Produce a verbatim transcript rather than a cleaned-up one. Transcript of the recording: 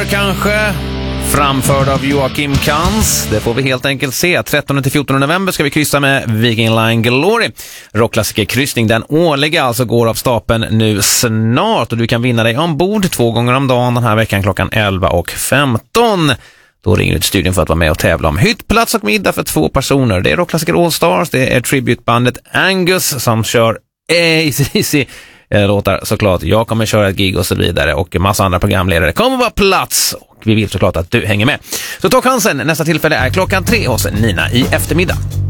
Rider kanske, framförd av Joakim Kans. Det får vi helt enkelt se. trettonde till fjortonde november ska vi kryssa med Viking Line Glory. Rockklassikerkryssning, den årliga, alltså går av stapeln nu snart. Och du kan vinna dig ombord två gånger om dagen den här veckan klockan elva och femton. Då ringer du till studion för att vara med och tävla om hyttplats och middag för två personer. Det är Rockklassiker All Stars, det är tributebandet Angus som kör A C C låtar såklart. Jag kommer köra ett gig och så vidare och massa andra programledare kommer vara plats och vi vill såklart att du hänger med. Så ta chansen, nästa tillfälle är klockan tre hos Nina i eftermiddag.